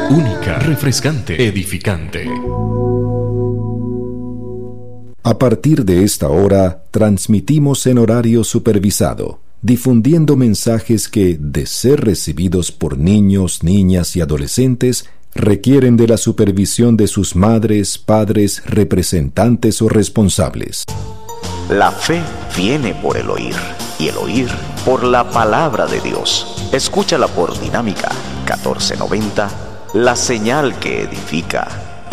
Única, refrescante, edificante. A partir de esta hora, transmitimos en horario supervisado, difundiendo mensajes que, de ser recibidos por niños, niñas y adolescentes, requieren de la supervisión de sus madres, padres, representantes o responsables. La fe viene por el oír, y el oír por la palabra de Dios. Escúchala por Dinámica 1490, la señal que edifica.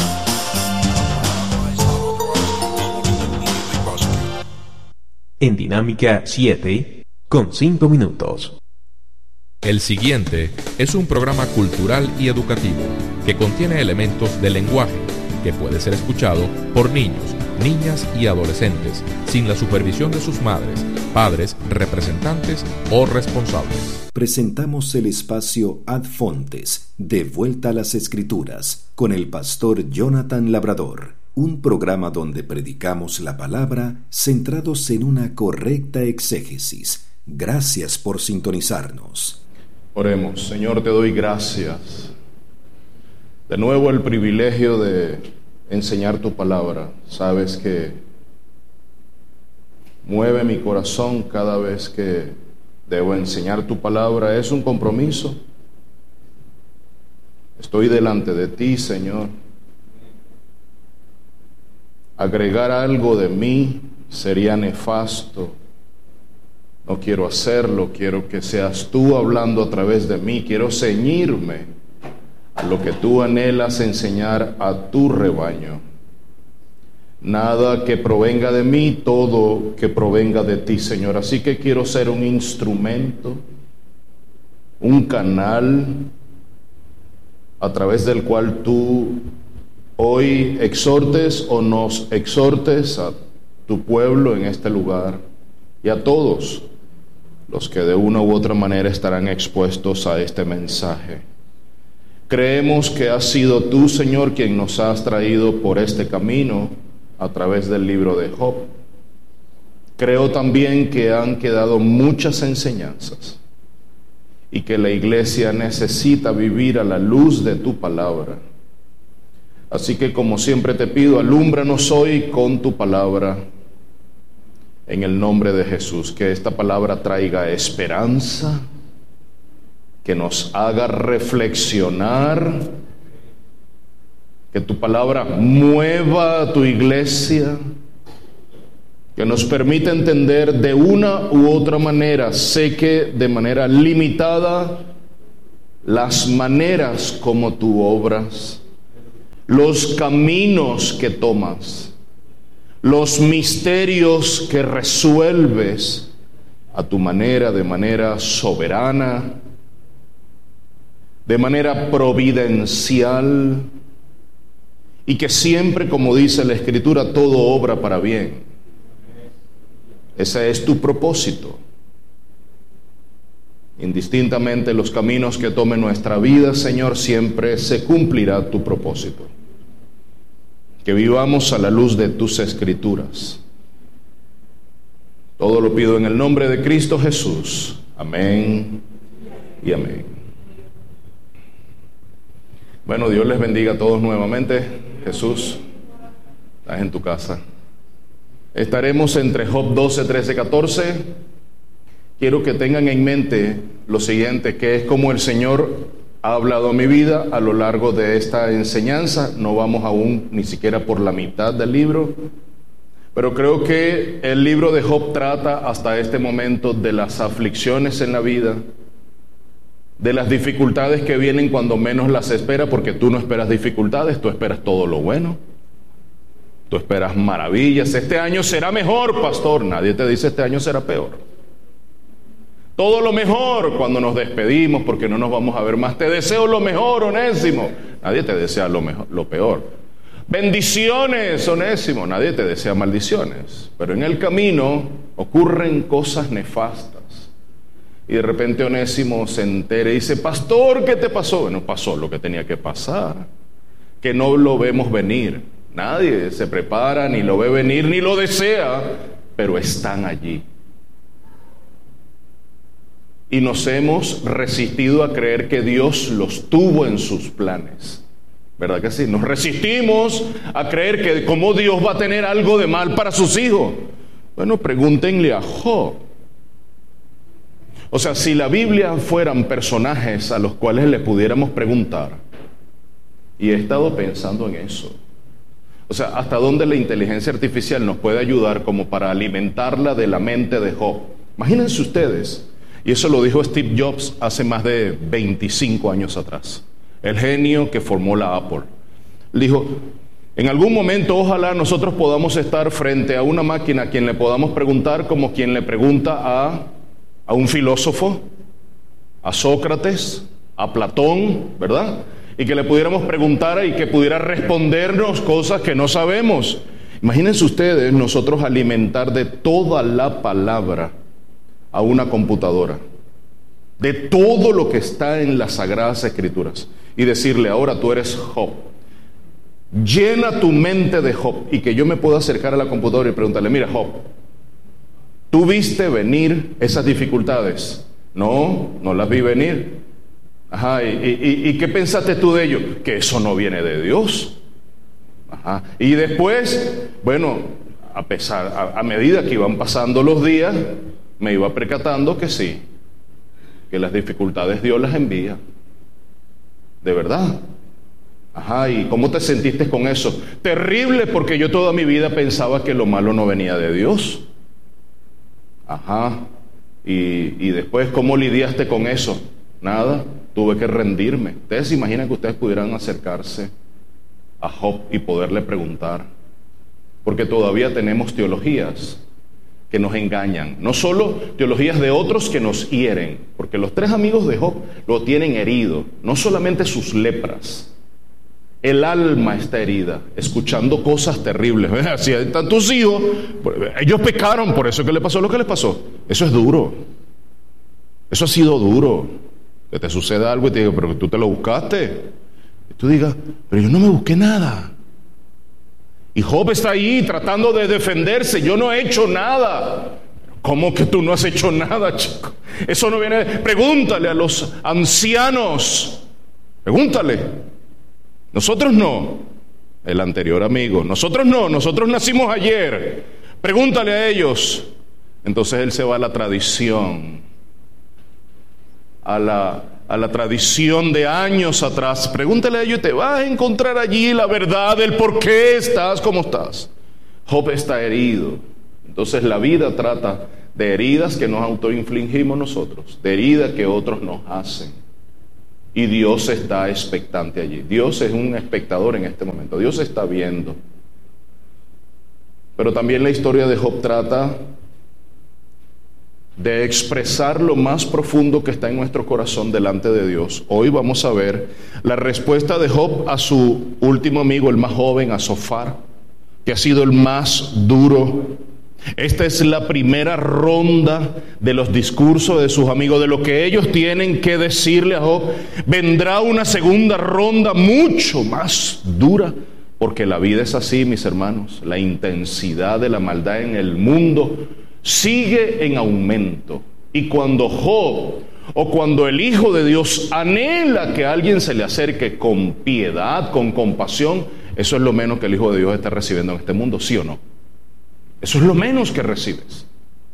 En Dinámica 7, con 5 minutos. El siguiente es un programa cultural y educativo que contiene elementos del lenguaje que puede ser escuchado por niños, niñas y adolescentes sin la supervisión de sus madres, padres, representantes o responsables. Presentamos el espacio Ad Fontes, de Vuelta a las Escrituras, con el pastor Jonathan Labrador, un programa donde predicamos la palabra centrados en una correcta exégesis. Gracias por sintonizarnos. Oremos. Señor, te doy gracias. De nuevo el privilegio de enseñar tu palabra. Sabes que mueve mi corazón cada vez que debo enseñar tu palabra. Es un compromiso. Estoy delante de ti, Señor. Agregar algo de mí sería nefasto. No quiero hacerlo, quiero que seas tú hablando a través de mí. Quiero ceñirme a lo que tú anhelas enseñar a tu rebaño. Nada que provenga de mí, todo que provenga de ti, Señor. Así que quiero ser un instrumento, un canal a través del cual tú hoy exhortes o nos exhortes a tu pueblo en este lugar y a todos los que de una u otra manera estarán expuestos a este mensaje. Creemos que has sido tú, Señor, quien nos has traído por este camino a través del libro de Job. Creo también que han quedado muchas enseñanzas y que la iglesia necesita vivir a la luz de tu palabra. Así que, como siempre te pido, alúmbranos hoy con tu palabra. En el nombre de Jesús, que esta palabra traiga esperanza, que nos haga reflexionar, que tu palabra mueva a tu iglesia, que nos permita entender de una u otra manera, sé que de manera limitada, las maneras como tú obras, los caminos que tomas, los misterios que resuelves a tu manera, de manera soberana, de manera providencial, y que siempre, como dice la Escritura, todo obra para bien. Ese es tu propósito. Indistintamente los caminos que tome nuestra vida, Señor, siempre se cumplirá tu propósito. Que vivamos a la luz de tus Escrituras. Todo lo pido en el nombre de Cristo Jesús. Amén y amén. Bueno, Dios les bendiga a todos nuevamente. Jesús, estás en tu casa. Estaremos entre Job 12, 13, 14. Quiero que tengan en mente lo siguiente, que es como el Señor ha hablado a mi vida a lo largo de esta enseñanza. No vamos aún ni siquiera por la mitad del libro, pero creo que el libro de Job trata hasta este momento de las aflicciones en la vida, de las dificultades que vienen cuando menos las espera, porque tú no esperas dificultades, tú esperas todo lo bueno, tú esperas maravillas. Este año será mejor, pastor. Nadie te dice este año será peor. Todo lo mejor cuando nos despedimos, porque no nos vamos a ver más. Te deseo lo mejor, Onésimo. Nadie te desea lo mejor, lo peor. Bendiciones, Onésimo. Nadie te desea maldiciones. Pero en el camino ocurren cosas nefastas. Y de repente Onésimo se entera y dice: pastor, ¿qué te pasó? Bueno, pasó lo que tenía que pasar, que no lo vemos venir. Nadie se prepara, ni lo ve venir, ni lo desea, pero están allí. y nos hemos resistido a creer que Dios los tuvo en sus planes. ¿Verdad que sí? Nos resistimos a creer que cómo Dios va a tener algo de mal para sus hijos. Bueno, pregúntenle a Job. O sea, si la Biblia fueran personajes a los cuales le pudiéramos preguntar, y he estado pensando en eso, o sea, hasta dónde la inteligencia artificial nos puede ayudar como para alimentarla de la mente de Job. Imagínense ustedes, y eso lo dijo Steve Jobs hace más de 25 años atrás, el genio que formó la Apple. Dijo, en algún momento ojalá nosotros podamos estar frente a una máquina a quien le podamos preguntar como quien le pregunta a un filósofo, a Sócrates, a Platón, ¿verdad? Y que le pudiéramos preguntar y que pudiera respondernos cosas que no sabemos. Imagínense ustedes nosotros alimentar de toda la palabra a una computadora, de todo lo que está en las Sagradas Escrituras, y decirle, ahora tú eres Job, llena tu mente de Job, y que yo me pueda acercar a la computadora y preguntarle, mira Job, ¿tú viste venir esas dificultades? No, no las vi venir. Ajá, ¿y qué pensaste tú de ello? Que eso no viene de Dios. Ajá, y después, bueno, a medida que iban pasando los días, me iba percatando que sí, que las dificultades Dios las envía. De verdad. Ajá, ¿y cómo te sentiste con eso? Terrible, porque yo toda mi vida pensaba que lo malo no venía de Dios. Ajá, y después, ¿cómo lidiaste con eso? Nada, tuve que rendirme. Ustedes se imaginan que ustedes pudieran acercarse a Job y poderle preguntar, porque todavía tenemos teologías que nos engañan, no solo teologías de otros que nos hieren, porque los 3 amigos de Job lo tienen herido, no solamente sus lepras, el alma está herida, escuchando cosas terribles. Si están tus hijos, ellos pecaron, por eso que le pasó lo que les pasó. Eso es duro, eso ha sido duro, que te suceda algo y te diga, pero tú te lo buscaste, y tú digas, pero yo no me busqué nada. Y Job está ahí tratando de defenderse, yo no he hecho nada. ¿Cómo que tú no has hecho nada, chico? Eso no viene. Pregúntale a los ancianos, pregúntale. Nosotros no, el anterior amigo, nosotros no, nosotros nacimos ayer, pregúntale a ellos. Entonces él se va a la tradición, a la tradición de años atrás. Pregúntale a ellos y te vas a encontrar allí la verdad del por qué estás como estás. Job está herido. Entonces la vida trata de heridas que nos autoinfligimos nosotros, de heridas que otros nos hacen. Y Dios está expectante allí. Dios es un espectador en este momento. Dios está viendo. Pero también la historia de Job trata de expresar lo más profundo que está en nuestro corazón delante de Dios. Hoy vamos a ver la respuesta de Job a su último amigo, el más joven, a Zofar, que ha sido el más duro. Esta es la primera ronda de los discursos de sus amigos, de lo que ellos tienen que decirle a Job. Vendrá una segunda ronda mucho más dura, porque la vida es así, mis hermanos. La intensidad de la maldad en el mundo sigue en aumento. Y cuando Job, o cuando el Hijo de Dios anhela que alguien se le acerque con piedad, con compasión, eso es lo menos que el Hijo de Dios está recibiendo en este mundo, ¿sí o no? Eso es lo menos que recibes.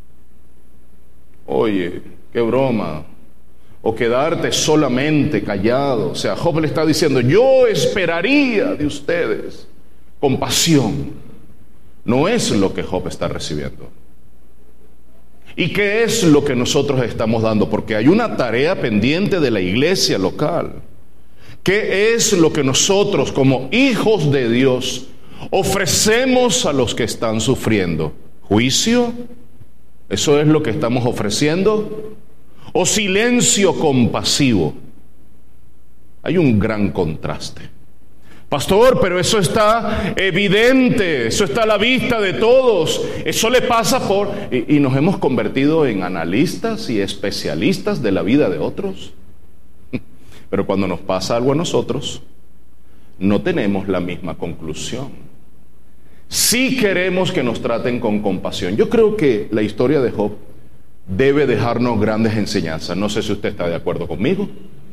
Oye, qué broma. O quedarte solamente callado. O sea, Job le está diciendo, yo esperaría de ustedes compasión. No es lo que Job está recibiendo. ¿Y qué es lo que nosotros estamos dando? Porque hay una tarea pendiente de la iglesia local. ¿Qué es lo que nosotros como hijos de Dios ofrecemos a los que están sufriendo? ¿Juicio? ¿Eso es lo que estamos ofreciendo? ¿O silencio compasivo? Hay un gran contraste. Pastor, pero eso está evidente, eso está a la vista de todos, eso le pasa por... Y nos hemos convertido en analistas y especialistas de la vida de otros. Pero cuando nos pasa algo a nosotros, no tenemos la misma conclusión. Sí queremos que nos traten con compasión. Yo creo que la historia de Job debe dejarnos grandes enseñanzas. No sé si usted está de acuerdo conmigo.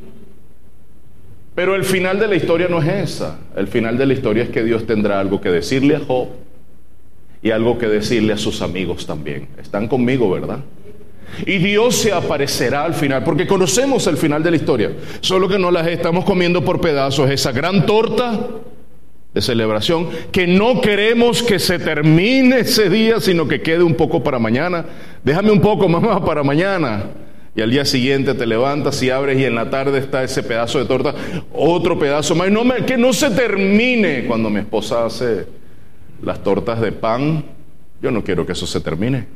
Pero el final de la historia no es esa. El final de la historia es que Dios tendrá algo que decirle a Job y algo que decirle a sus amigos también. Están conmigo, ¿verdad? Y Dios se aparecerá al final, porque conocemos el final de la historia, solo que no las estamos comiendo por pedazos. Esa gran torta de celebración que no queremos que se termine ese día, sino que quede un poco para mañana. Déjame un poco, mamá, para mañana. Y al día siguiente te levantas y abres y en la tarde está ese pedazo de torta, otro pedazo más. Que no se termine. Cuando mi esposa hace las tortas de pan, yo no quiero que eso se termine.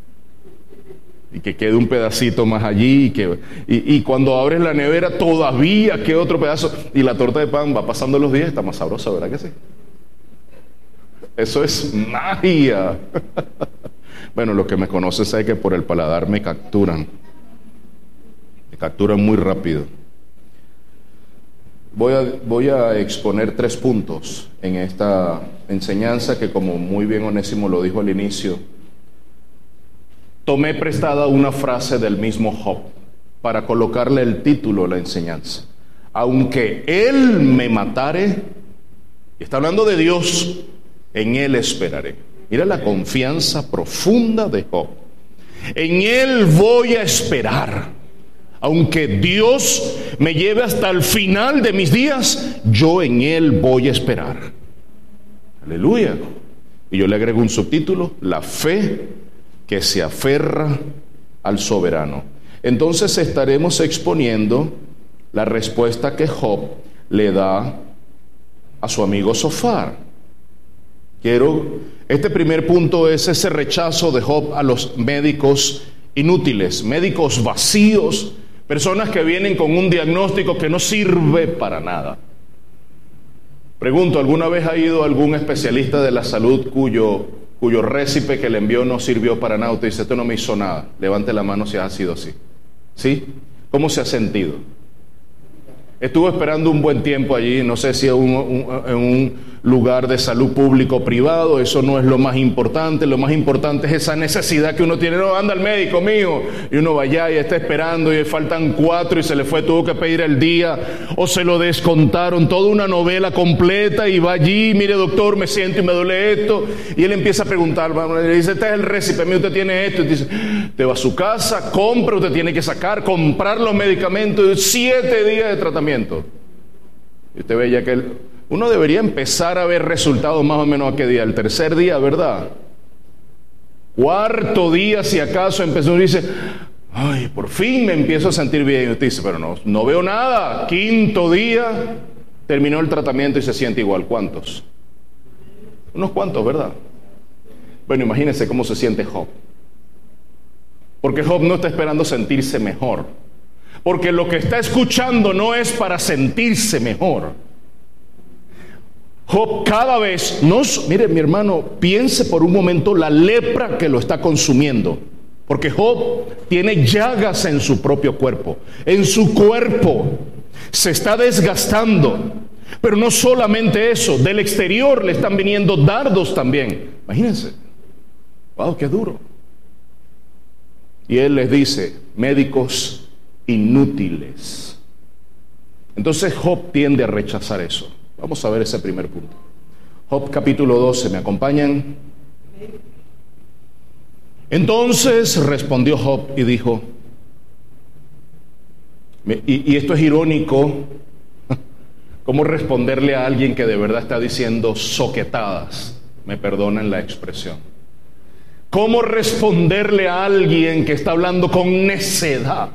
Y que quede un pedacito más allí. Y cuando abres la nevera todavía queda otro pedazo. Y la torta de pan va pasando los días, está más sabrosa, ¿verdad que sí? Eso es magia. Bueno, los que me conocen saben que por el paladar me capturan. Me capturan muy rápido. Voy a exponer 3 puntos en esta enseñanza que, como muy bien Onésimo lo dijo al inicio, tomé prestada una frase del mismo Job para colocarle el título a la enseñanza. Aunque él me matare, y está hablando de Dios, en él esperaré. Mira la confianza profunda de Job. En él voy a esperar. Aunque Dios me lleve hasta el final de mis días, yo en él voy a esperar. Aleluya. Y yo le agrego un subtítulo: la fe que se aferra al soberano. Entonces estaremos exponiendo la respuesta que Job le da a su amigo Zofar. Este primer punto es ese rechazo de Job a los médicos inútiles, médicos vacíos, personas que vienen con un diagnóstico que no sirve para nada. Pregunto, ¿alguna vez ha ido algún especialista de la salud cuyo récipe que le envió no sirvió para nada? Usted dice, esto no me hizo nada. Levante la mano si ha sido así. ¿Sí? ¿Cómo se ha sentido? Estuvo esperando un buen tiempo allí, no sé si en un lugar de salud público o privado. Eso no es lo más importante. Lo más importante es esa necesidad que uno tiene. No, anda al médico mío. Y uno va allá y está esperando y faltan 4 y se le tuvo que pedir el día o se lo descontaron. Toda una novela completa y va allí, mire doctor, me siento y me duele esto. Y él empieza a preguntar, le dice, este es el récipe mío, usted tiene esto. Y dice, te va a su casa, compra, usted tiene que comprar los medicamentos, 7 días de tratamiento. Y usted ve ya que uno debería empezar a ver resultados más o menos a qué día, el 3er día, ¿verdad? 4º día, si acaso, empezó y dice, ay, por fin me empiezo a sentir bien. Y usted dice, pero no veo nada. 5º día, terminó el tratamiento y se siente igual. ¿Cuántos? Unos cuantos, ¿verdad? Bueno, imagínense cómo se siente Job. Porque Job no está esperando sentirse mejor. Porque lo que está escuchando no es para sentirse mejor. Job cada vez, mire mi hermano, piense por un momento la lepra que lo está consumiendo. Porque Job tiene llagas en su propio cuerpo. En su cuerpo se está desgastando. Pero no solamente eso, del exterior le están viniendo dardos también. Imagínense. Wow, qué duro. Y él les dice, médicos inútiles. Entonces Job tiende a rechazar eso. Vamos a ver ese primer punto. Job capítulo 12, ¿me acompañan? Entonces respondió Job y dijo, y esto es irónico, ¿cómo responderle a alguien que de verdad está diciendo soquetadas? Me perdonen la expresión. ¿Cómo responderle a alguien que está hablando con necedad?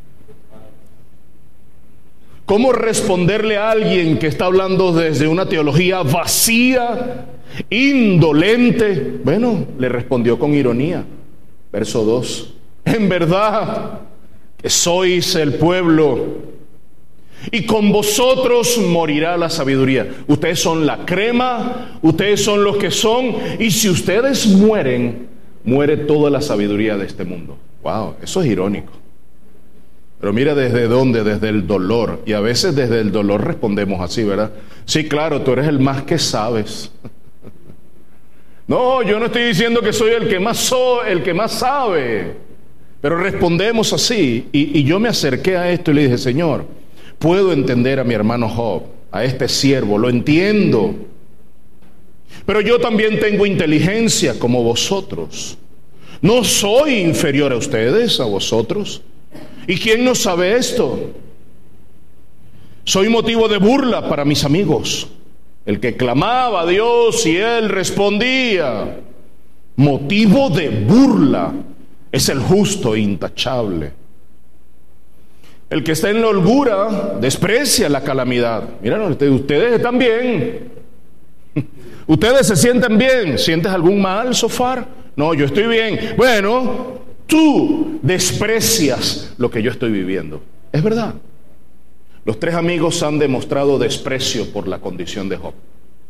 ¿Cómo responderle a alguien que está hablando desde una teología vacía, indolente? Bueno, le respondió con ironía. Verso 2. En verdad que sois el pueblo, y con vosotros morirá la sabiduría. Ustedes son la crema, ustedes son los que son, y si ustedes mueren, muere toda la sabiduría de este mundo. Wow, eso es irónico. Pero mira desde dónde, desde el dolor. Y a veces desde el dolor respondemos así, ¿verdad? Sí, claro, tú eres el más que sabes. No, yo no estoy diciendo que soy el que más sabe. Pero respondemos así, y yo me acerqué a esto y le dije, Señor, puedo entender a mi hermano Job, a este siervo, lo entiendo. Pero yo también tengo inteligencia como vosotros. No soy inferior a ustedes, a vosotros. ¿Y quién no sabe esto? Soy motivo de burla para mis amigos. El que clamaba a Dios y Él respondía. Motivo de burla es el justo e intachable. El que está en la holgura desprecia la calamidad. Miren, ustedes están bien. Ustedes se sienten bien. ¿Sientes algún mal, Sofar? No, yo estoy bien. Bueno, tú desprecias lo que yo estoy viviendo. Es verdad. Los tres amigos han demostrado desprecio por la condición de Job,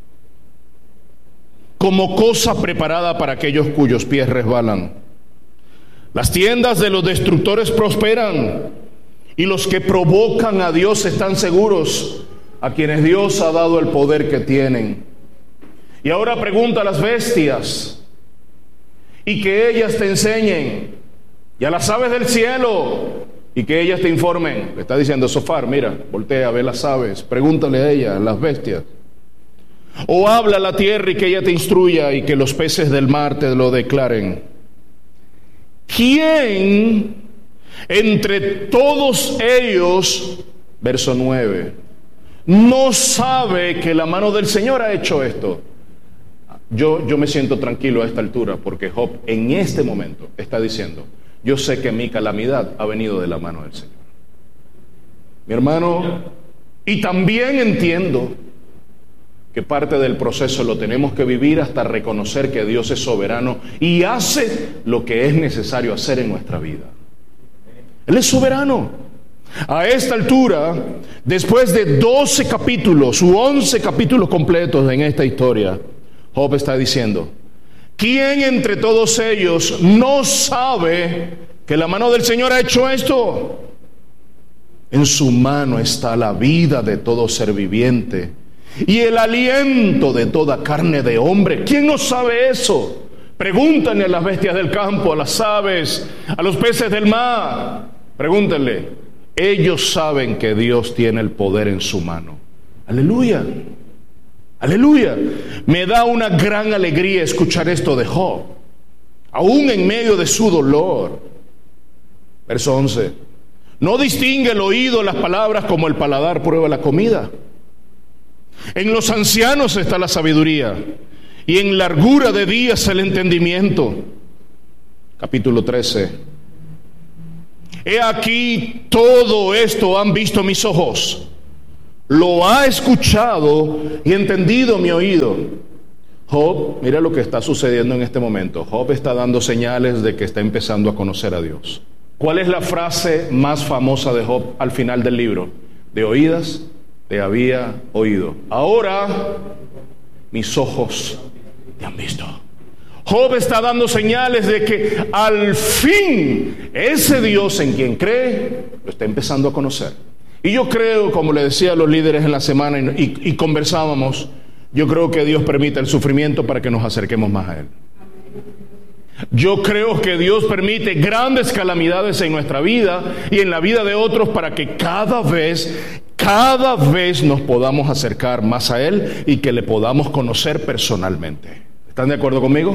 como cosa preparada para aquellos cuyos pies resbalan. Las tiendas de los destructores prosperan, y los que provocan a Dios están seguros, a quienes Dios ha dado el poder que tienen. Y ahora pregunta a las bestias, y que ellas te enseñen, y a las aves del cielo, y que ellas te informen. Le está diciendo Sofar, mira, voltea, ve las aves, pregúntale a ellas, las bestias. O habla a la tierra y que ella te instruya, y que los peces del mar te lo declaren. ¿Quién entre todos ellos, verso 9, no sabe que la mano del Señor ha hecho esto? Yo me siento tranquilo a esta altura, porque Job en este momento está diciendo, yo sé que mi calamidad ha venido de la mano del Señor. Mi hermano, y también entiendo que parte del proceso lo tenemos que vivir hasta reconocer que Dios es soberano y hace lo que es necesario hacer en nuestra vida. Él es soberano. A esta altura, después de 12 capítulos u 11 capítulos completos en esta historia, Job está diciendo, ¿quién entre todos ellos no sabe que la mano del Señor ha hecho esto? En su mano está la vida de todo ser viviente y el aliento de toda carne de hombre. ¿Quién no sabe eso? Pregúntenle a las bestias del campo, a las aves, a los peces del mar. Pregúntenle. Ellos saben que Dios tiene el poder en su mano. Aleluya. Aleluya. Me da una gran alegría escuchar esto de Job, aún en medio de su dolor. Verso 11. No distingue el oído las palabras como el paladar prueba la comida. En los ancianos está la sabiduría, y en largura de días el entendimiento. Capítulo 13. He aquí todo esto han visto mis ojos, lo ha escuchado y entendido mi oído. Job, mira lo que está sucediendo en este momento. Job está dando señales de que está empezando a conocer a Dios. ¿Cuál es la frase más famosa de Job al final del libro? De oídas te había oído, ahora mis ojos te han visto. Job está dando señales de que al fin ese Dios en quien cree lo está empezando a conocer. Y yo creo, como le decía a los líderes en la semana y conversábamos, yo creo que Dios permite el sufrimiento para que nos acerquemos más a Él. Yo creo que Dios permite grandes calamidades en nuestra vida y en la vida de otros para que cada vez nos podamos acercar más a Él y que le podamos conocer personalmente. ¿Están de acuerdo conmigo?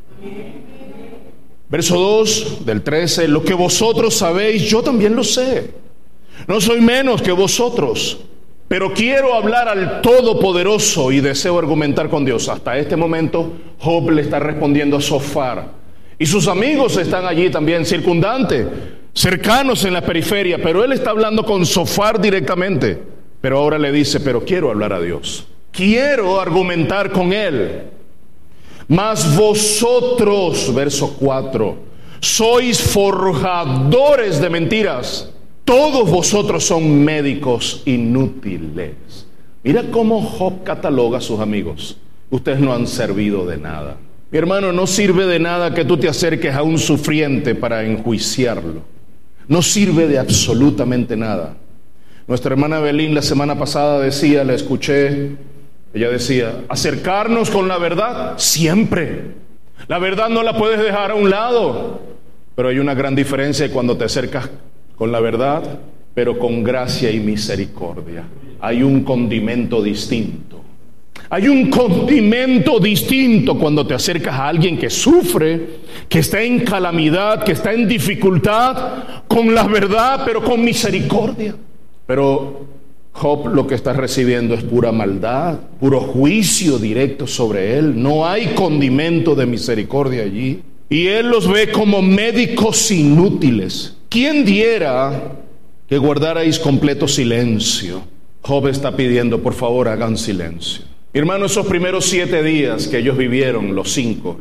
Verso 2 del 13. Lo que vosotros sabéis, yo también lo sé. No soy menos que vosotros, pero quiero hablar al Todopoderoso y deseo argumentar con Dios. Hasta este momento Job le está respondiendo a Sofar, y sus amigos están allí también circundantes, cercanos en la periferia, pero él está hablando con Sofar directamente. Pero ahora le dice, pero quiero hablar a Dios, quiero argumentar con Él. Mas vosotros, verso 4, sois forjadores de mentiras. Todos vosotros son médicos inútiles. Mira cómo Job cataloga a sus amigos. Ustedes no han servido de nada. Mi hermano, no sirve de nada que tú te acerques a un sufriente para enjuiciarlo. No sirve de absolutamente nada. Nuestra hermana Belín la semana pasada decía, la escuché, ella decía, acercarnos con la verdad siempre. La verdad no la puedes dejar a un lado. Pero hay una gran diferencia cuando te acercas con la verdad, pero con gracia y misericordia. Hay un condimento distinto. Hay un condimento distinto cuando te acercas a alguien que sufre, que está en calamidad, que está en dificultad, con la verdad, pero con misericordia. Pero Job lo que está recibiendo es pura maldad, puro juicio directo sobre él. No hay condimento de misericordia allí. Y él los ve como médicos inútiles. ¿Quién diera que guardarais completo silencio? Job está pidiendo, por favor, hagan silencio. Mi hermano, esos primeros 7 días que ellos vivieron, los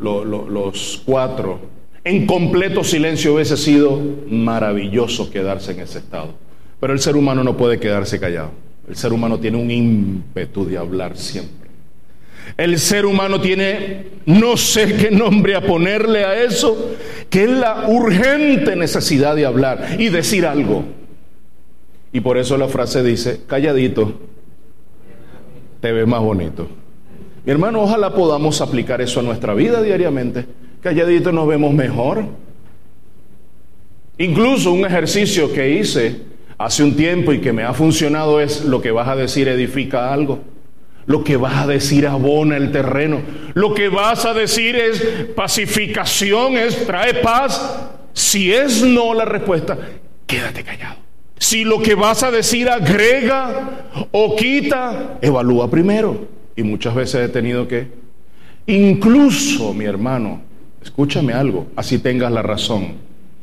4, en completo silencio, hubiese sido maravilloso quedarse en ese estado. Pero el ser humano no puede quedarse callado. El ser humano tiene un ímpetu de hablar siempre. El ser humano tiene, no sé qué nombre a ponerle a eso, que es la urgente necesidad de hablar y decir algo. Y por eso la frase dice, calladito, te ves más bonito. Mi hermano, ojalá podamos aplicar eso a nuestra vida diariamente. Calladito nos vemos mejor. Incluso un ejercicio que hice hace un tiempo y que me ha funcionado es: lo que vas a decir edifica algo. Lo que vas a decir abona el terreno. Lo que vas a decir es pacificación, trae paz. Si es no la respuesta, quédate callado. Si lo que vas a decir agrega o quita, evalúa primero. Y muchas veces he tenido que, incluso, mi hermano, escúchame algo, así tengas la razón,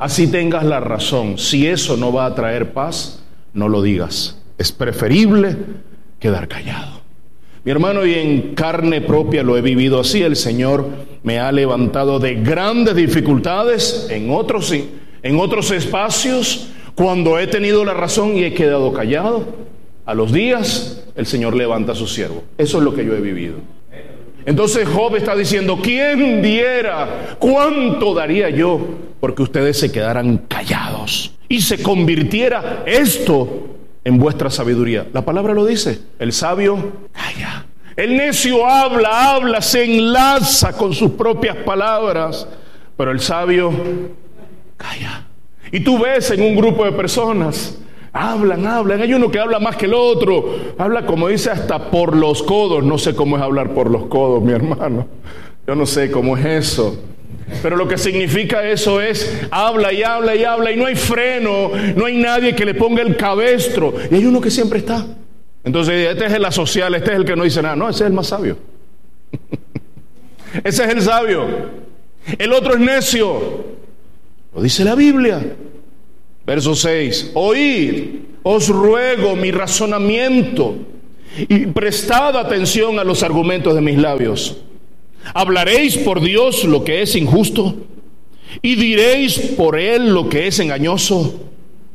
si eso no va a traer paz, no lo digas. Es preferible quedar callado. Mi hermano, y en carne propia lo he vivido así. El Señor me ha levantado de grandes dificultades en otros espacios, cuando he tenido la razón y he quedado callado. A los días el Señor levanta a su siervo. Eso es lo que yo he vivido. Entonces Job está diciendo: ¿quién diera? ¿Cuánto daría yo porque ustedes se quedaran callados y se convirtiera esto en vuestra sabiduría? La palabra lo dice: el sabio calla. El necio habla, se enlaza con sus propias palabras, pero el sabio calla. Y tú ves en un grupo de personas, hablan, hay uno que habla más que el otro, habla, como dice, hasta por los codos. No sé cómo es hablar por los codos, mi hermano, yo no sé cómo es eso, pero lo que significa eso es habla y no hay freno, no hay nadie que le ponga el cabestro, y hay uno que siempre está. Entonces este es el asocial, este es el que no dice nada. No, ese es el más sabio. Ese es el sabio. El otro es necio. Lo dice la Biblia. Verso 6: oíd, os ruego mi razonamiento, y prestad atención a los argumentos de mis labios. Hablaréis por Dios lo que es injusto, y diréis por él lo que es engañoso.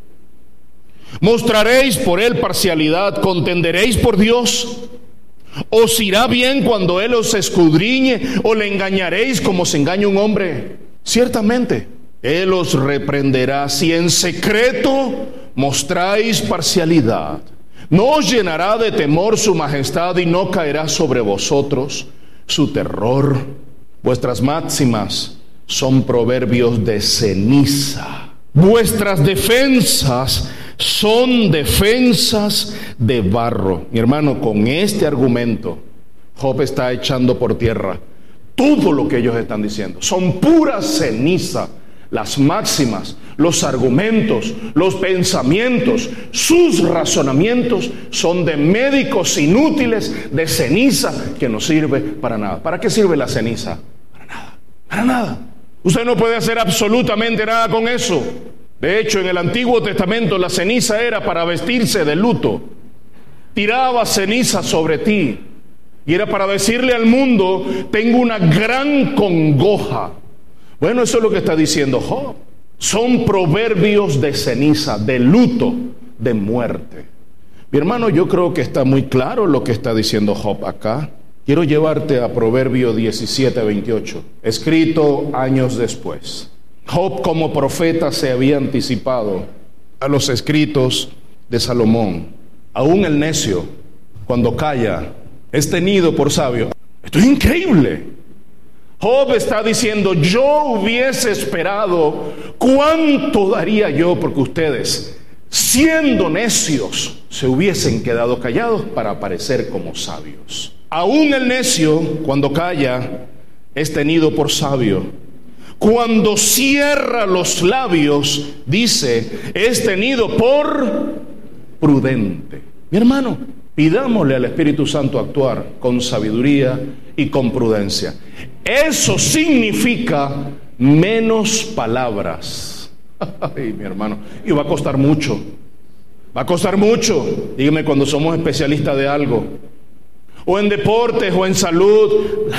Mostraréis por él parcialidad, contenderéis por Dios. ¿Os irá bien cuando él os escudriñe, o le engañaréis como se engaña un hombre? Ciertamente él os reprenderá si en secreto mostráis parcialidad. No os llenará de temor su majestad, y no caerá sobre vosotros su terror. Vuestras máximas son proverbios de ceniza. Vuestras defensas son defensas de barro. Mi hermano, con este argumento Job está echando por tierra todo lo que ellos están diciendo. Son pura ceniza. Las máximas, los argumentos, los pensamientos, sus razonamientos son de médicos inútiles, de ceniza que no sirve para nada. ¿Para qué sirve la ceniza? Para nada. Usted no puede hacer absolutamente nada con eso. De hecho, en el Antiguo Testamento la ceniza era para vestirse de luto. Tiraba ceniza sobre ti y era para decirle al mundo: tengo una gran congoja. Bueno, eso es lo que está diciendo Job. Son proverbios de ceniza, de luto, de muerte. Mi hermano, yo creo que está muy claro lo que está diciendo Job acá. Quiero llevarte a Proverbio 17:28, escrito años después. Job, como profeta, se había anticipado a los escritos de Salomón. Aún el necio, cuando calla, es tenido por sabio. Esto es increíble. Job está diciendo, yo hubiese esperado, ¿cuánto daría yo porque ustedes, siendo necios, se hubiesen quedado callados para parecer como sabios? Aún el necio, cuando calla, es tenido por sabio. Cuando cierra los labios, dice, es tenido por prudente. Mi hermano, pidámosle al Espíritu Santo actuar con sabiduría y con prudencia. Eso significa menos palabras. Ay, mi hermano, y va a costar mucho. Va a costar mucho. Dígame cuando somos especialistas de algo, o en deportes, o en salud,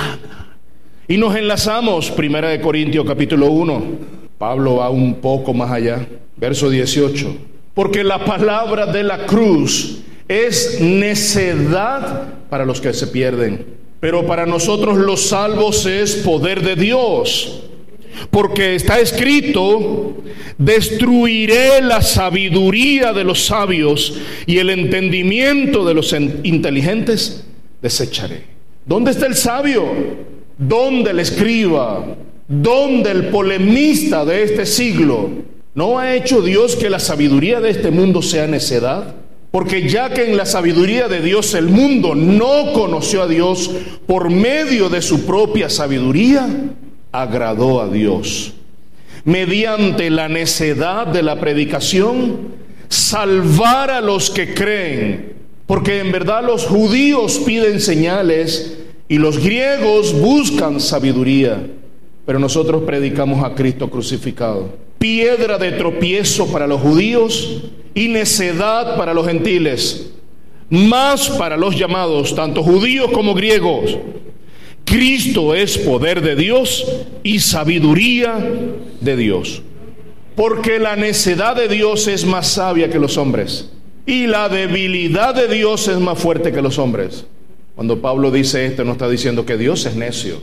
y nos enlazamos. 1 Corintios capítulo 1. Pablo va un poco más allá. Verso 18. Porque la palabra de la cruz es necedad para los que se pierden, pero para nosotros los salvos es poder de Dios. Porque está escrito, destruiré la sabiduría de los sabios y el entendimiento de los inteligentes desecharé. ¿Dónde está el sabio? ¿Dónde el escriba? ¿Dónde el polemista de este siglo? ¿No ha hecho Dios que la sabiduría de este mundo sea necedad? Porque ya que en la sabiduría de Dios el mundo no conoció a Dios por medio de su propia sabiduría, agradó a Dios, mediante la necedad de la predicación, salvar a los que creen. Porque en verdad los judíos piden señales y los griegos buscan sabiduría, pero nosotros predicamos a Cristo crucificado, piedra de tropiezo para los judíos y necedad para los gentiles, más para los llamados, tanto judíos como griegos, Cristo es poder de Dios y sabiduría de Dios. Porque la necedad de Dios es más sabia que los hombres, y la debilidad de Dios es más fuerte que los hombres. Cuando Pablo dice esto, no está diciendo que Dios es necio.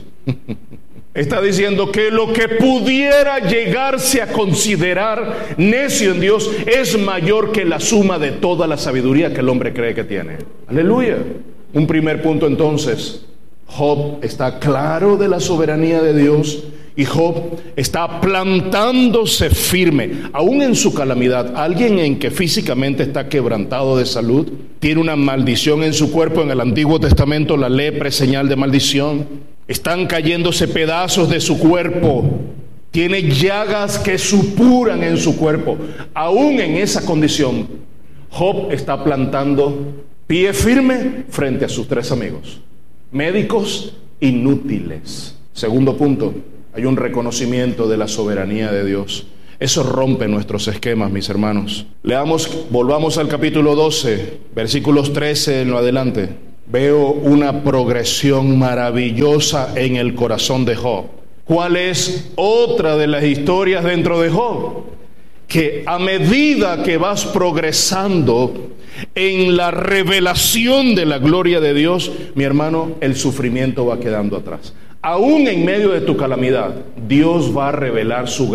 Está diciendo que lo que pudiera llegarse a considerar necio en Dios es mayor que la suma de toda la sabiduría que el hombre cree que tiene. Aleluya. Un primer punto entonces. Job está claro de la soberanía de Dios y Job está plantándose firme, aún en su calamidad. Alguien en que físicamente está quebrantado de salud, tiene una maldición en su cuerpo. En el Antiguo Testamento la lepra es señal de maldición. Están cayéndose pedazos de su cuerpo, tiene llagas que supuran en su cuerpo. Aún en esa condición, Job está plantando pie firme frente a sus tres amigos, médicos inútiles. Segundo punto, hay un reconocimiento de la soberanía de Dios. Eso rompe nuestros esquemas, mis hermanos. Volvamos al capítulo 12, versículos 13 en lo adelante. Veo una progresión maravillosa en el corazón de Job. ¿Cuál es otra de las historias dentro de Job? Que a medida que vas progresando en la revelación de la gloria de Dios, mi hermano, el sufrimiento va quedando atrás. Aún en medio de tu calamidad, Dios va a revelar su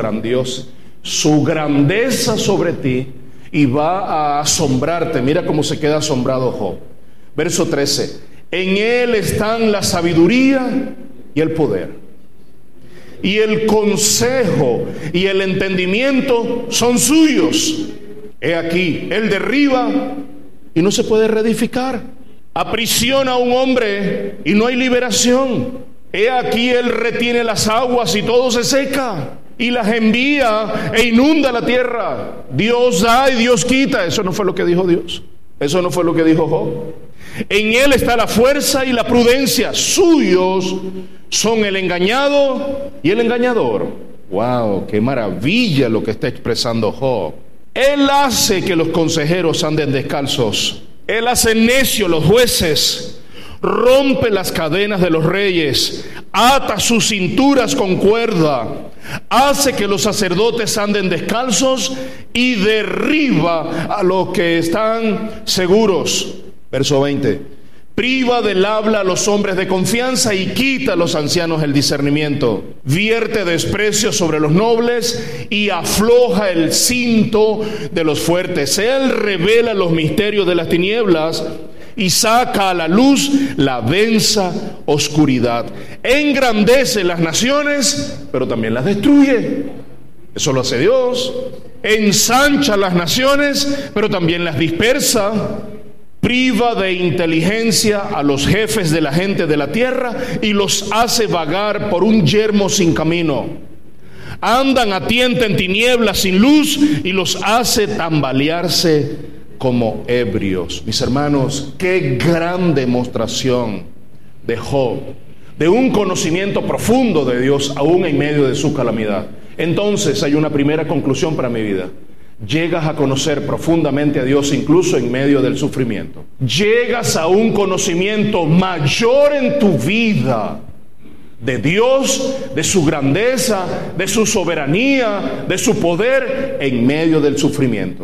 grandeza sobre ti y va a asombrarte. Mira cómo se queda asombrado Job. Verso 13. En él están la sabiduría y el poder, y el consejo y el entendimiento son suyos. He aquí, él derriba y no se puede reedificar, aprisiona a un hombre y no hay liberación. He aquí, él retiene las aguas y todo se seca, y las envía e inunda la tierra. Dios da y Dios quita. Eso no fue lo que dijo Dios. Eso no fue lo que dijo Job. En él está la fuerza y la prudencia. Suyos son el engañado y el engañador. Wow, qué maravilla lo que está expresando Job. Él hace que los consejeros anden descalzos. Él hace necio los jueces. Rompe las cadenas de los reyes. Ata sus cinturas con cuerda. Hace que los sacerdotes anden descalzos y derriba a los que están seguros. Verso 20. Priva del habla a los hombres de confianza y quita a los ancianos el discernimiento. Vierte desprecio sobre los nobles y afloja el cinto de los fuertes. Él revela los misterios de las tinieblas y saca a la luz la densa oscuridad. Engrandece las naciones, pero también las destruye. Eso lo hace Dios. Ensancha las naciones, pero también las dispersa. Priva de inteligencia a los jefes de la gente de la tierra y los hace vagar por un yermo sin camino. Andan a tienta en tinieblas sin luz y los hace tambalearse como ebrios. Mis hermanos, qué gran demostración de Job, de un conocimiento profundo de Dios aún en medio de su calamidad. Entonces hay una primera conclusión para mi vida. Llegas a conocer profundamente a Dios incluso en medio del sufrimiento. Llegas a un conocimiento mayor en tu vida de Dios, de su grandeza, de su soberanía, de su poder en medio del sufrimiento.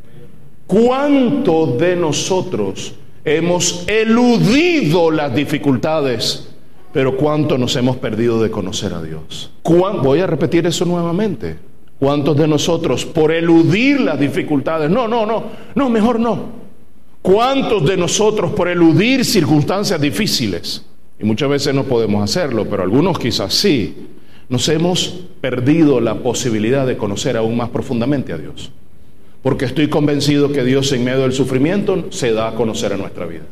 ¿Cuántos de nosotros hemos eludido las dificultades, pero cuánto nos hemos perdido de conocer a Dios? Voy a repetir eso nuevamente. ¿Cuántos de nosotros por eludir las dificultades? No, mejor no. ¿Cuántos de nosotros por eludir circunstancias difíciles? Y muchas veces no podemos hacerlo, pero algunos quizás sí. Nos hemos perdido la posibilidad de conocer aún más profundamente a Dios. Porque estoy convencido que Dios en medio del sufrimiento se da a conocer a nuestra vida.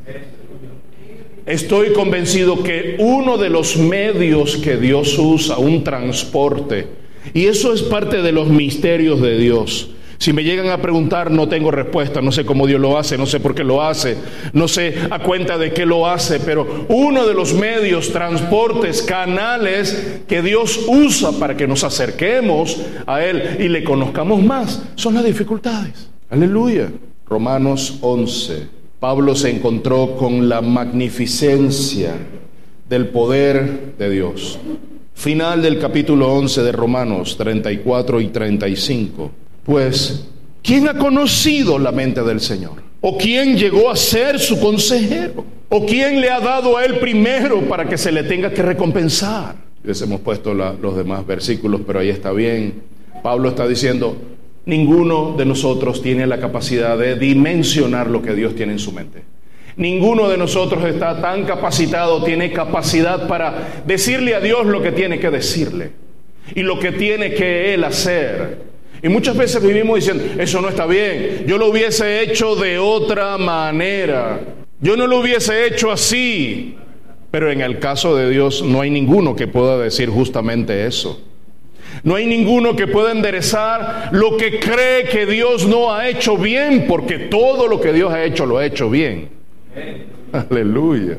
Estoy convencido que uno de los medios que Dios usa, un transporte, y eso es parte de los misterios de Dios. Si me llegan a preguntar, no tengo respuesta, no sé cómo Dios lo hace, no sé por qué lo hace, no sé a cuenta de qué lo hace, pero uno de los medios, transportes, canales que Dios usa para que nos acerquemos a Él y le conozcamos más, son las dificultades. Aleluya. Romanos 11. Pablo se encontró con la magnificencia del poder de Dios. Final del capítulo 11 de Romanos 34 y 35. Pues, ¿quién ha conocido la mente del Señor? ¿O quién llegó a ser su consejero? ¿O quién le ha dado a él primero para que se le tenga que recompensar? Les hemos puesto los demás versículos, pero ahí está bien. Pablo está diciendo, ninguno de nosotros tiene la capacidad de dimensionar lo que Dios tiene en su mente. Ninguno de nosotros está tan capacitado, tiene capacidad para decirle a Dios lo que tiene que decirle y lo que tiene que Él hacer. Y muchas veces vivimos diciendo, eso no está bien, yo lo hubiese hecho de otra manera, yo no lo hubiese hecho así. Pero en el caso de Dios no hay ninguno que pueda decir justamente eso. No hay ninguno que pueda enderezar lo que cree que Dios no ha hecho bien, porque todo lo que Dios ha hecho lo ha hecho bien. Aleluya.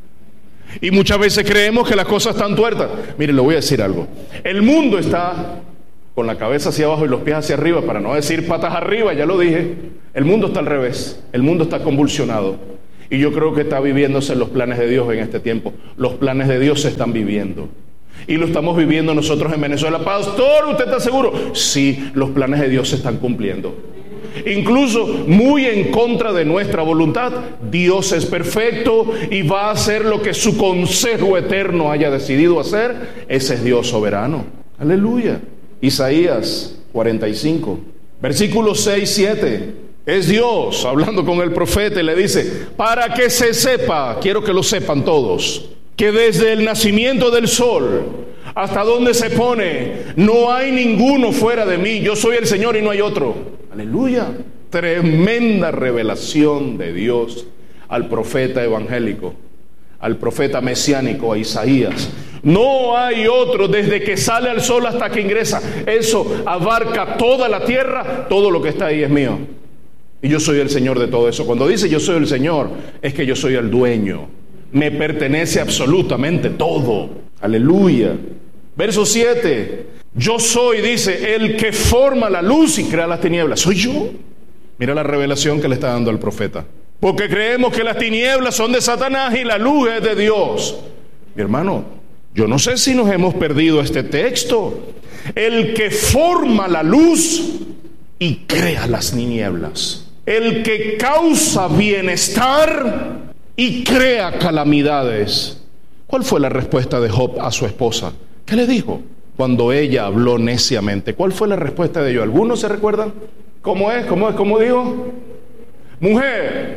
Y muchas veces creemos que las cosas están tuertas. Mire, le voy a decir algo. El mundo está con la cabeza hacia abajo y los pies hacia arriba, para no decir patas arriba, ya lo dije. El mundo está al revés. El mundo está convulsionado. Y yo creo que está viviéndose los planes de Dios en este tiempo. Los planes de Dios se están viviendo. Y lo estamos viviendo nosotros en Venezuela. Pastor, ¿usted está seguro? Sí, los planes de Dios se están cumpliendo. Incluso muy en contra de nuestra voluntad. Dios es perfecto y va a hacer lo que su consejo eterno haya decidido hacer. Ese es Dios soberano. Aleluya. Isaías 45, versículos 6, 7. Es Dios hablando con el profeta y le dice, para que se sepa, quiero que lo sepan todos, que desde el nacimiento del sol hasta donde se pone, no hay ninguno fuera de mí. Yo soy el Señor y no hay otro. Aleluya. Tremenda revelación de Dios al profeta evangélico, al profeta mesiánico, a Isaías. No hay otro desde que sale al sol hasta que ingresa. Eso abarca toda la tierra, todo lo que está ahí es mío. Y yo soy el Señor de todo eso. Cuando dice yo soy el Señor, es que yo soy el dueño. Me pertenece absolutamente todo. Aleluya. Verso 7. Yo soy, dice, el que forma la luz y crea las tinieblas. ¿Soy yo? Mira la revelación que le está dando al profeta. Porque creemos que las tinieblas son de Satanás y la luz es de Dios. Mi hermano, yo no sé si nos hemos perdido este texto. El que forma la luz y crea las tinieblas. El que causa bienestar y crea calamidades. ¿Cuál fue la respuesta de Job a su esposa? ¿Qué le dijo? Cuando ella habló neciamente, ¿cuál fue la respuesta de ellos? ¿Algunos se recuerdan? ¿Cómo es? ¿Cómo dijo? Mujer,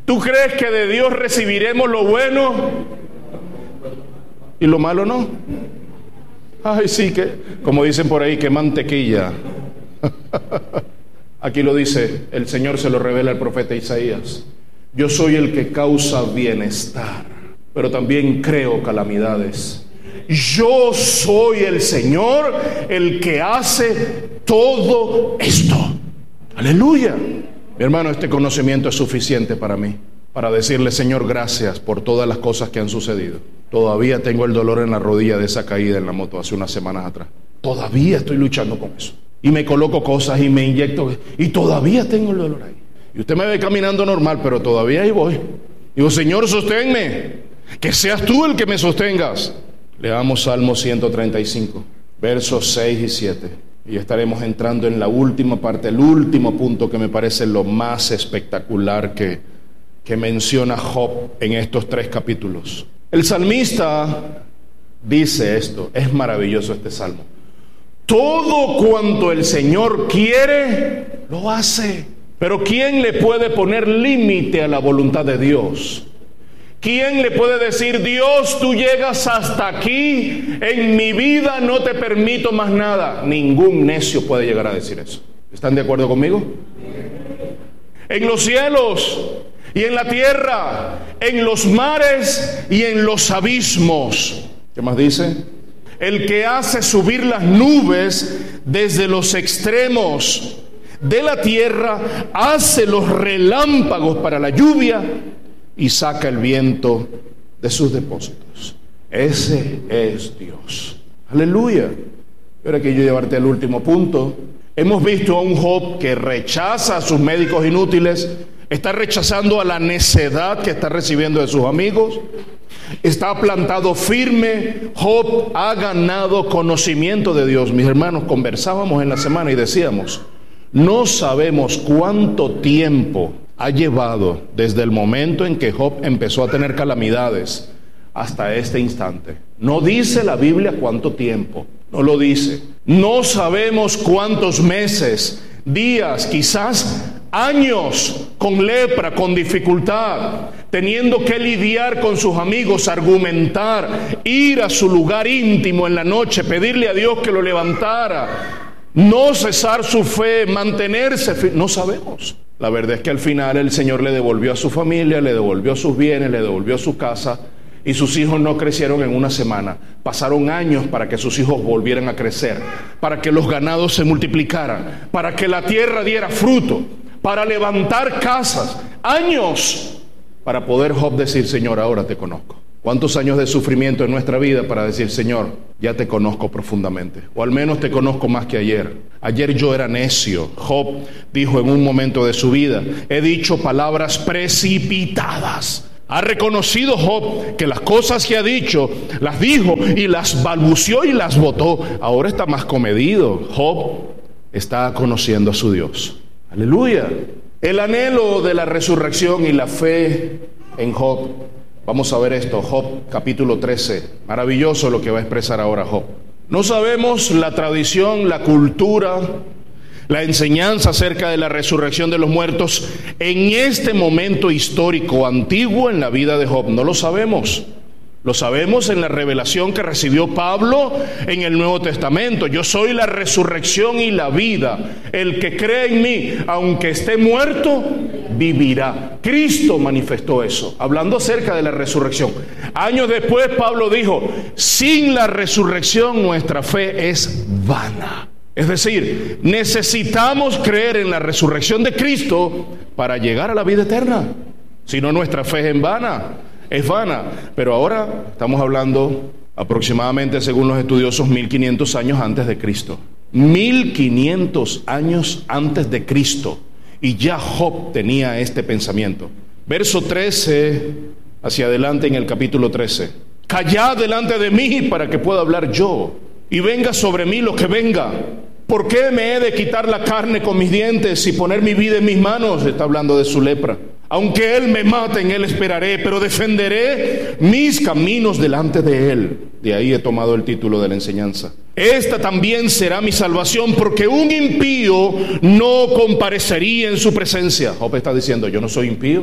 ¿Tú crees que de Dios recibiremos lo bueno y lo malo no? Ay, sí, que, como dicen por ahí, que mantequilla. Aquí lo dice, el Señor se lo revela al profeta Isaías. Yo soy el que causa bienestar, pero también creo calamidades. Yo soy el Señor, el que hace todo esto. Aleluya. Mi hermano, este conocimiento es suficiente para mí, para decirle, Señor, gracias por todas las cosas que han sucedido. Todavía tengo el dolor en la rodilla de esa caída en la moto hace unas semanas atrás. Todavía estoy luchando con eso. Y me coloco cosas y me inyecto, y todavía tengo el dolor ahí. Y usted me ve caminando normal, pero todavía ahí voy. Digo, Señor, sosténme, que seas tú el que me sostengas. Leamos Salmo 135, versos 6 y 7. Y estaremos entrando en la última parte, el último punto que me parece lo más espectacular que menciona Job en estos 3 capítulos. El salmista dice esto, es maravilloso este salmo. Todo cuanto el Señor quiere, lo hace. Pero ¿quién le puede poner límite a la voluntad de Dios? ¿Quién le puede decir, Dios, tú llegas hasta aquí, en mi vida no te permito más nada? Ningún necio puede llegar a decir eso. ¿Están de acuerdo conmigo? En los cielos y en la tierra, en los mares y en los abismos. ¿Qué más dice? El que hace subir las nubes desde los extremos de la tierra, hace los relámpagos para la lluvia y saca el viento de sus depósitos. Ese es Dios. Aleluya. Ahora quiero llevarte al último punto. Hemos visto a un Job que rechaza a sus médicos inútiles, está rechazando a la necedad que está recibiendo de sus amigos, está plantado firme. Job ha ganado conocimiento de Dios. Mis hermanos, conversábamos en la semana y decíamos, no sabemos cuánto tiempo ha llevado desde el momento en que Job empezó a tener calamidades hasta este instante. No dice la Biblia cuánto tiempo, no lo dice. No sabemos cuántos meses, días, quizás años con lepra, con dificultad, teniendo que lidiar con sus amigos, argumentar, ir a su lugar íntimo en la noche, pedirle a Dios que lo levantara, no cesar su fe, mantenerse firme. No sabemos. La verdad es que al final el Señor le devolvió a su familia, le devolvió sus bienes, le devolvió su casa, y sus hijos no crecieron en una semana. Pasaron años para que sus hijos volvieran a crecer, para que los ganados se multiplicaran, para que la tierra diera fruto, para levantar casas. Años para poder Job decir, Señor, ahora te conozco. ¿Cuántos años de sufrimiento en nuestra vida para decir, Señor, ya te conozco profundamente? O al menos te conozco más que ayer. Ayer yo era necio. Job dijo en un momento de su vida, he dicho palabras precipitadas. Ha reconocido Job que las cosas que ha dicho, las dijo y las balbuceó y las botó. Ahora está más comedido. Job está conociendo a su Dios. Aleluya. El anhelo de la resurrección y la fe en Job. Vamos a ver esto, Job capítulo 13. Maravilloso lo que va a expresar ahora Job. No sabemos la tradición, la cultura, la enseñanza acerca de la resurrección de los muertos en este momento histórico antiguo en la vida de Job. No lo sabemos. Lo sabemos en la revelación que recibió Pablo en el Nuevo Testamento. Yo soy la resurrección y la vida. El que cree en mí, aunque esté muerto, vivirá. Cristo manifestó eso, hablando acerca de la resurrección. Años después Pablo dijo, sin la resurrección nuestra fe es vana. Es decir, necesitamos creer en la resurrección de Cristo para llegar a la vida eterna. Si no, nuestra fe es vana. Pero ahora estamos hablando aproximadamente, según los estudiosos, 1500 años antes de Cristo. 1500 años antes de Cristo. Y ya Job tenía este pensamiento. Verso 13, hacia adelante en el capítulo 13. Callad delante de mí para que pueda hablar yo, y venga sobre mí lo que venga. ¿Por qué me he de quitar la carne con mis dientes y poner mi vida en mis manos? Está hablando de su lepra. Aunque él me mate, en él esperaré, pero defenderé mis caminos delante de él. De ahí he tomado el título de la enseñanza. Esta también será mi salvación, porque un impío no comparecería en su presencia. Job está diciendo, yo no soy impío.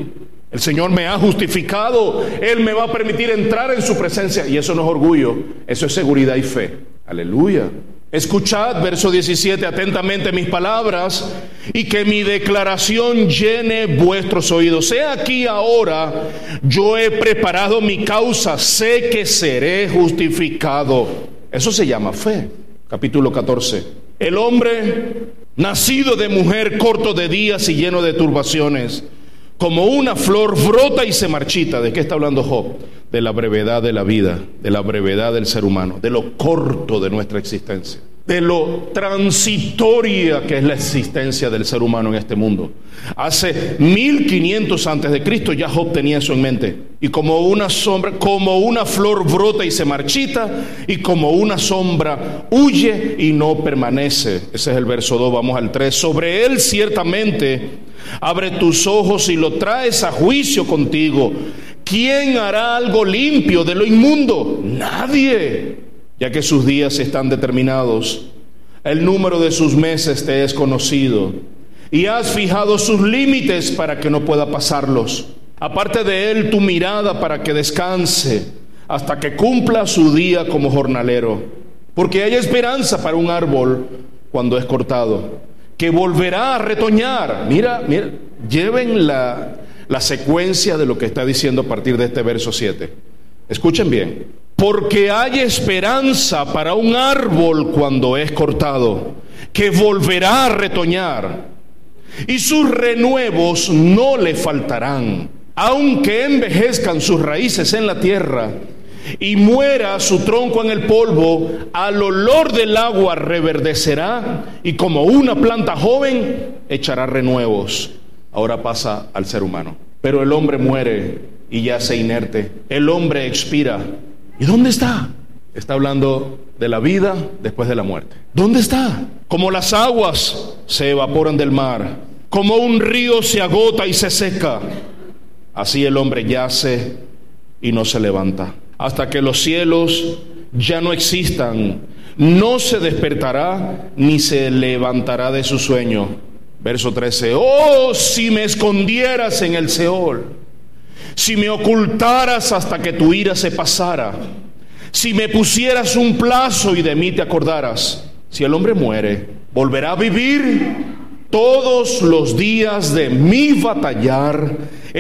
El Señor me ha justificado, Él me va a permitir entrar en su presencia. Y eso no es orgullo, eso es seguridad y fe. Aleluya. Escuchad, verso 17, atentamente mis palabras, y que mi declaración llene vuestros oídos. He aquí ahora, yo he preparado mi causa, sé que seré justificado. Eso se llama fe. Capítulo 14. El hombre, nacido de mujer, corto de días y lleno de turbaciones, como una flor brota y se marchita. ¿De qué está hablando Job? De la brevedad de la vida, de la brevedad del ser humano, de lo corto de nuestra existencia, de lo transitoria que es la existencia del ser humano en este mundo. Hace 1500 antes de Cristo ya Job tenía eso en mente. Y como una sombra, como una flor brota y se marchita, y como una sombra huye y no permanece. Ese es el verso 2, vamos al 3. Sobre él ciertamente abre tus ojos y lo traes a juicio contigo. ¿Quién hará algo limpio de lo inmundo? Nadie, ya que sus días están determinados. El número de sus meses te es conocido, y has fijado sus límites para que no pueda pasarlos. Aparte de él tu mirada para que descanse, hasta que cumpla su día como jornalero. Porque hay esperanza para un árbol cuando es cortado, que volverá a retoñar. Mira, lleven la secuencia de lo que está diciendo a partir de este verso 7. Escuchen bien. Porque hay esperanza para un árbol cuando es cortado, que volverá a retoñar, y sus renuevos no le faltarán. Aunque envejezcan sus raíces en la tierra y muera su tronco en el polvo, al olor del agua reverdecerá, y como una planta joven echará renuevos. Ahora pasa al ser humano. Pero el hombre muere y yace inerte. El hombre expira. ¿Y dónde está? Está hablando de la vida después de la muerte. ¿Dónde está? Como las aguas se evaporan del mar, como un río se agota y se seca, así el hombre yace y no se levanta. Hasta que los cielos ya no existan, no se despertará ni se levantará de su sueño. Verso 13. Oh, si me escondieras en el Seol, si me ocultaras hasta que tu ira se pasara, si me pusieras un plazo y de mí te acordaras. Si el hombre muere, volverá a vivir todos los días de mi batallar.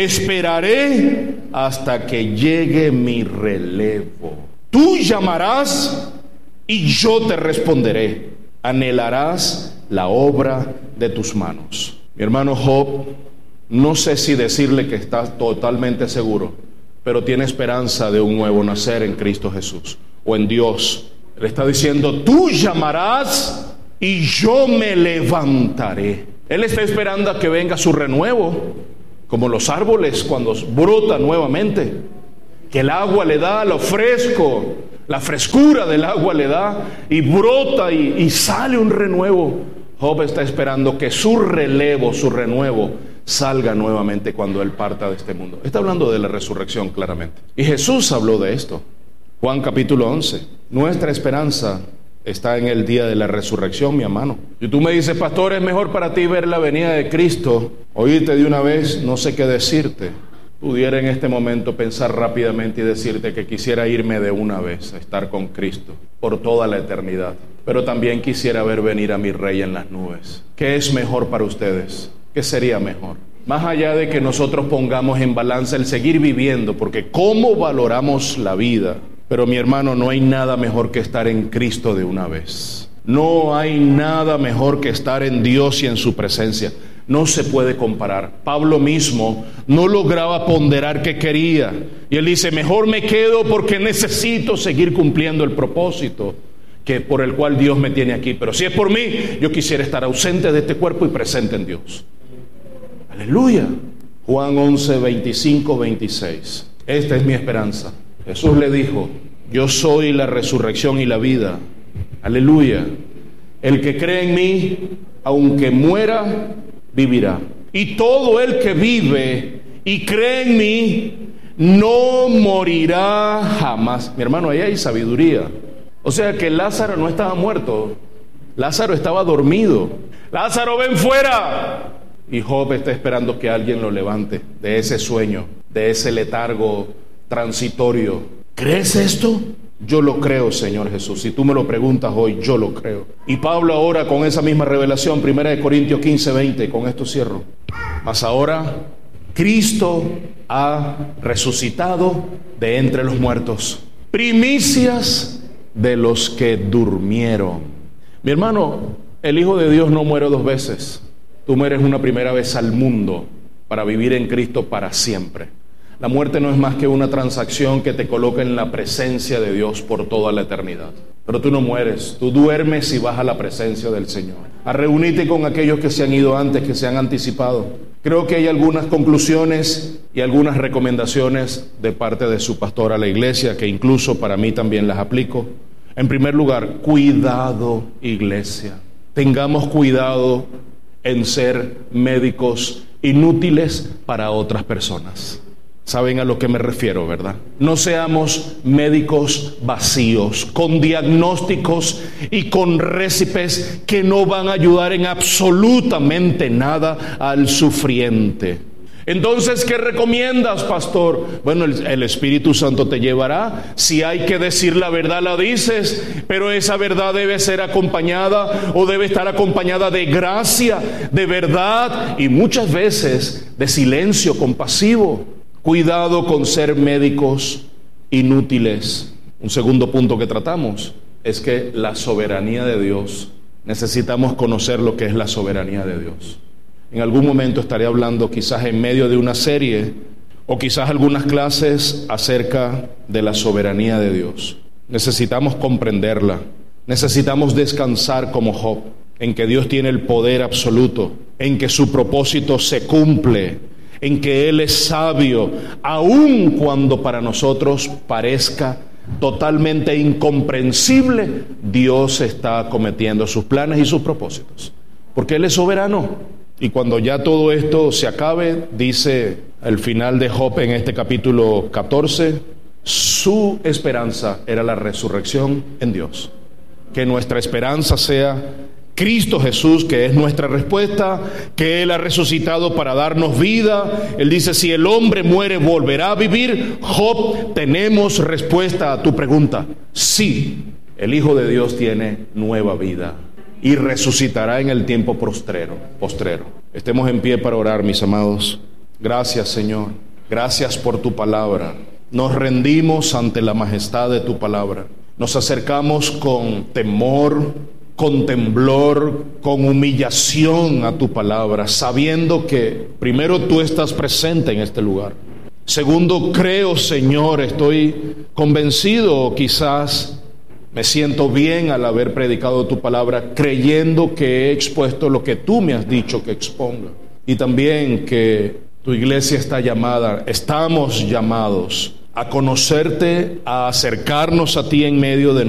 Esperaré hasta que llegue mi relevo. Tú llamarás y yo te responderé. Anhelarás la obra de tus manos. Mi hermano Job, no sé si decirle que está totalmente seguro, pero tiene esperanza de un nuevo nacer en Cristo Jesús o en Dios. Le está diciendo: tú llamarás y yo me levantaré. Él está esperando a que venga su renuevo, como los árboles cuando brotan nuevamente, que el agua le da lo fresco, la frescura del agua le da y brota y sale un renuevo. Job está esperando que su relevo, su renuevo, salga nuevamente cuando él parta de este mundo. Está hablando de la resurrección claramente. Y Jesús habló de esto. Juan capítulo 11. Nuestra esperanza está en el día de la resurrección, mi hermano. Y tú me dices: pastor, es mejor para ti ver la venida de Cristo, oírte de una vez, no sé qué decirte. Pudiera en este momento pensar rápidamente y decirte que quisiera irme de una vez a estar con Cristo por toda la eternidad. Pero también quisiera ver venir a mi Rey en las nubes. ¿Qué es mejor para ustedes? ¿Qué sería mejor? Más allá de que nosotros pongamos en balanza el seguir viviendo, porque cómo valoramos la vida. Pero mi hermano, no hay nada mejor que estar en Cristo de una vez. No hay nada mejor que estar en Dios y en su presencia. No se puede comparar. Pablo mismo no lograba ponderar qué quería. Y él dice: mejor me quedo porque necesito seguir cumpliendo el propósito que por el cual Dios me tiene aquí. Pero si es por mí, yo quisiera estar ausente de este cuerpo y presente en Dios. Aleluya. Juan 11, 25, 26. Esta es mi esperanza. Jesús le dijo: yo soy la resurrección y la vida. Aleluya. El que cree en mí, aunque muera, vivirá. Y todo el que vive y cree en mí, no morirá jamás. Mi hermano, ahí hay sabiduría. O sea que Lázaro no estaba muerto. Lázaro estaba dormido. Lázaro, ven fuera. Y Job está esperando que alguien lo levante de ese sueño, de ese letargo transitorio. ¿Crees esto? Yo lo creo, Señor Jesús. Si tú me lo preguntas hoy, yo lo creo. Y Pablo ahora con esa misma revelación, 1 Corintios 15:20, con esto cierro. Mas ahora Cristo ha resucitado de entre los muertos, primicias de los que durmieron. Mi hermano, el Hijo de Dios no muere dos veces. Tú mueres una primera vez al mundo para vivir en Cristo para siempre. La muerte no es más que una transacción que te coloca en la presencia de Dios por toda la eternidad. Pero tú no mueres, tú duermes y vas a la presencia del Señor, a reunirte con aquellos que se han ido antes, que se han anticipado. Creo que hay algunas conclusiones y algunas recomendaciones de parte de su pastor a la iglesia, que incluso para mí también las aplico. En primer lugar, cuidado, iglesia. Tengamos cuidado en ser médicos inútiles para otras personas. Saben a lo que me refiero, ¿verdad? No seamos médicos vacíos, con diagnósticos y con récipes que no van a ayudar en absolutamente nada al sufriente. Entonces, ¿qué recomiendas, pastor? Bueno, el Espíritu Santo te llevará. Si hay que decir la verdad, la dices, pero esa verdad debe ser acompañada o debe estar acompañada de gracia, de verdad y muchas veces de silencio compasivo. Cuidado con ser médicos inútiles. Un segundo punto que tratamos es que la soberanía de Dios, necesitamos conocer lo que es la soberanía de Dios. En algún momento estaré hablando quizás en medio de una serie o quizás algunas clases acerca de la soberanía de Dios. Necesitamos comprenderla. Necesitamos descansar como Job, en que Dios tiene el poder absoluto, en que su propósito se cumple, en que Él es sabio, aun cuando para nosotros parezca totalmente incomprensible. Dios está acometiendo sus planes y sus propósitos, porque Él es soberano. Y cuando ya todo esto se acabe, dice el final de Job en este capítulo 14, su esperanza era la resurrección en Dios. Que nuestra esperanza sea Cristo Jesús, que es nuestra respuesta, que Él ha resucitado para darnos vida. Él dice, si el hombre muere, volverá a vivir. Job, tenemos respuesta a tu pregunta. Sí, el Hijo de Dios tiene nueva vida y resucitará en el tiempo postrero. Estemos en pie para orar, mis amados. Gracias, Señor. Gracias por tu palabra. Nos rendimos ante la majestad de tu palabra. Nos acercamos con temor, con temblor, con humillación a tu palabra, sabiendo que primero tú estás presente en este lugar. Segundo, creo, Señor, estoy convencido, quizás me siento bien al haber predicado tu palabra, creyendo que he expuesto lo que tú me has dicho que exponga. Y también que tu iglesia está llamada, estamos llamados a conocerte, a acercarnos a ti en medio de